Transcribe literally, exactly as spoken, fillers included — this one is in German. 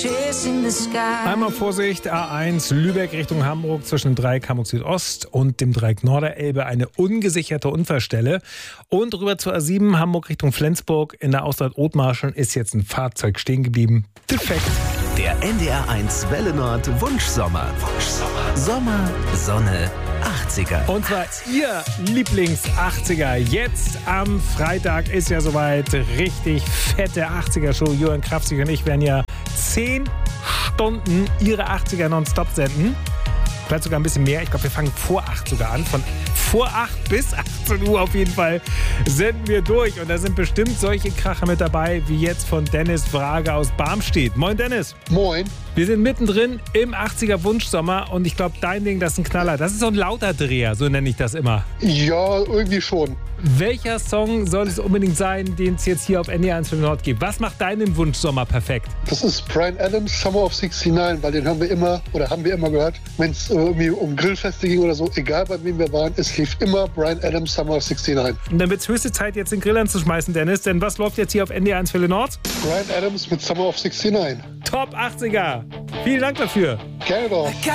Einmal Vorsicht, A eins Lübeck Richtung Hamburg zwischen dem Dreieck Hamburg Südost und dem Dreieck Norderelbe eine ungesicherte Unfallstelle. Und rüber zur A sieben Hamburg Richtung Flensburg in der Ausfahrt Othmarschen ist jetzt ein Fahrzeug stehen geblieben. Defekt. Der N D R eins Welle Nord Wunschsommer. Wunschsommer. Sommer, Sonne, achtziger. Und zwar Ihr Lieblings-achtziger. Jetzt am Freitag ist ja soweit richtig fette achtziger-Show. Johann Krafzig und ich werden ja zehn Stunden Ihre achtziger nonstop senden. Vielleicht sogar ein bisschen mehr. Ich glaube, wir fangen vor acht sogar an. Von vor acht bis achtzehn Uhr auf jeden Fall senden wir durch. Und da sind bestimmt solche Kracher mit dabei, wie jetzt von Dennis Frage aus Barmstedt. Moin Dennis. Moin. Wir sind mittendrin im achtziger Wunschsommer und ich glaube, dein Ding, das ist ein Knaller. Das ist so ein Lauterdreher, so nenne ich das immer. Ja, irgendwie schon. Welcher Song soll es unbedingt sein, den es jetzt hier auf N D R eins Welle Nord gibt? Was macht deinen Wunschsommer perfekt? Das ist Bryan Adams, Summer of sixty-nine, weil den haben wir immer, oder haben wir immer gehört, wenn es irgendwie um Grillfeste ging oder so, egal bei wem wir waren, es lief immer Bryan Adams, Summer of sixty-nine. Und dann wird es höchste Zeit, jetzt den Grill anzuschmeißen, Dennis, denn was läuft jetzt hier auf N D R eins Welle Nord? Bryan Adams mit Summer of sixty-nine. Top achtziger. Vielen Dank dafür. Gerne doch.